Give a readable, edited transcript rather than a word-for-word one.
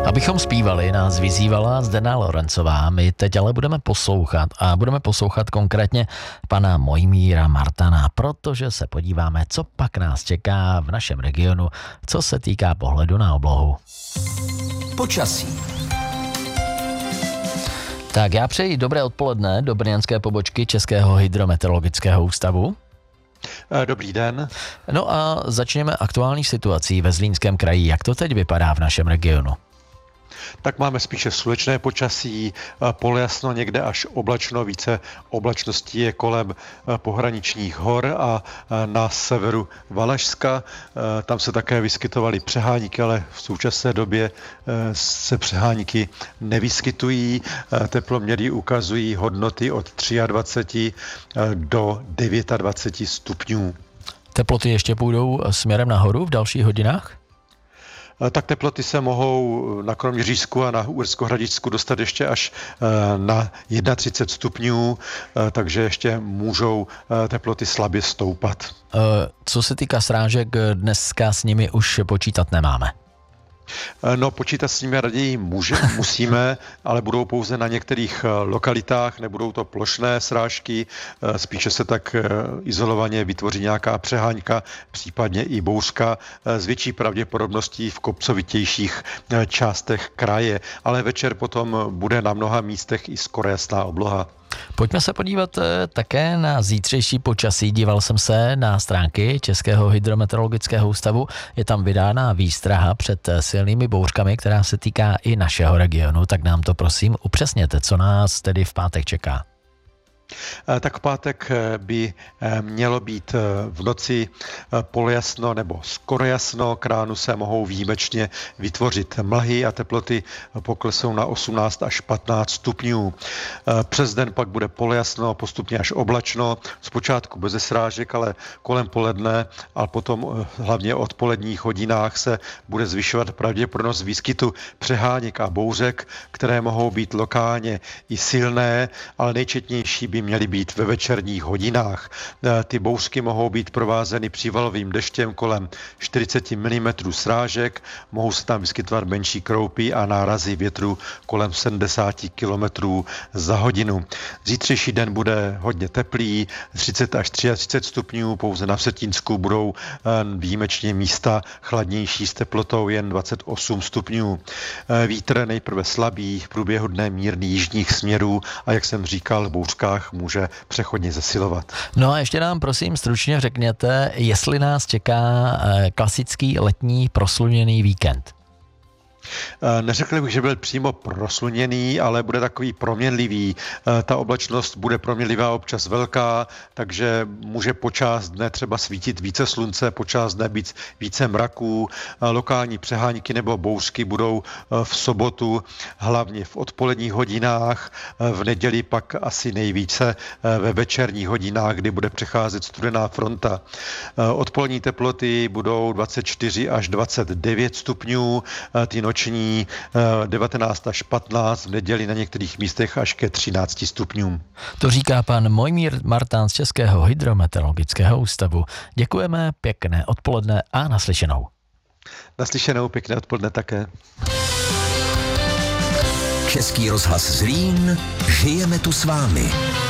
Abychom zpívali, nás vyzývala Zdena Lorencová. My teď ale budeme poslouchat konkrétně pana Mojmíra Martana, protože se podíváme, co pak nás čeká v našem regionu, co se týká pohledu na oblohu. Počasí. Tak já přeji dobré odpoledne do brněnské pobočky Českého hydrometeorologického ústavu. Dobrý den. No a začněme aktuální situací ve Zlínském kraji. Jak to teď vypadá v našem regionu? Tak máme spíše slunečné počasí, polojasno, někde až oblačno, více oblačností je kolem pohraničních hor a na severu Valašska. Tam se také vyskytovaly přehánky, ale v současné době se přehánky nevyskytují. Teploměry ukazují hodnoty od 23 do 29 stupňů. Teploty ještě půjdou směrem nahoru v dalších hodinách? Tak teploty se mohou na Kroměřížsku a na Uhersko-Hradišťsku dostat ještě až na 31 stupňů, takže ještě můžou teploty slabě stoupat. Co se týká srážek, dneska s nimi už počítat nemáme. No, počítat s nimi raději musíme, ale budou pouze na některých lokalitách, nebudou to plošné srážky, spíše se tak izolovaně vytvoří nějaká přehánka, případně i bouřka s větší pravděpodobností v kopcovitějších částech kraje, ale večer potom bude na mnoha místech i skoro jasná obloha. Pojďme se podívat také na zítřejší počasí. Díval jsem se na stránky Českého hydrometeorologického ústavu. Je tam vydána výstraha před silnými bouřkami, která se týká i našeho regionu. Tak nám to prosím upřesněte, co nás tedy v pátek čeká. Tak v pátek by mělo být v noci polojasno nebo skoro jasno. K ránu se mohou výjimečně vytvořit mlhy a teploty poklesou na 18 až 15 stupňů. Přes den pak bude polojasno, postupně až oblačno. Zpočátku bez srážek, ale kolem poledne a potom hlavně o odpoledních hodinách se bude zvyšovat pravděpodobnost výskytu přeháněk a bouřek, které mohou být lokálně i silné, ale nejčetnější by měly být ve večerních hodinách. Ty bouřky mohou být provázeny přívalovým deštěm kolem 40 mm srážek, mohou se tam vyskytovat menší kroupy a nárazy větru kolem 70 km za hodinu. Zítřejší den bude hodně teplý, 30 až 33 stupňů, pouze na Vsetínsku budou výjimečně místa chladnější s teplotou jen 28 stupňů. Vítr nejprve slabý, v průběhu dne mírný jižních směrů a jak jsem říkal, v bouřkách může přechodně zesilovat. No a ještě nám prosím stručně řekněte, jestli nás čeká klasický letní prosluněný víkend. Neřekl bych, že byl přímo prosluněný, ale bude takový proměnlivý. Ta oblačnost bude proměnlivá, občas velká, takže může počást dne třeba svítit více slunce, počást dne být více mraků. Lokální přehánky nebo bouřky budou v sobotu, hlavně v odpoledních hodinách, v neděli pak asi nejvíce ve večerních hodinách, kdy bude přecházet studená fronta. Odpolední teploty budou 24 až 29 stupňů, ty noční 19 až 15, v neděli na některých místech až ke 13 stupňům. To říká pan Mojmír Martán z Českého hydrometeorologického ústavu. Děkujeme, pěkné odpoledne a naslyšenou. Naslyšenou, pěkné odpoledne také. Český rozhlas Zlín, žijeme tu s vámi.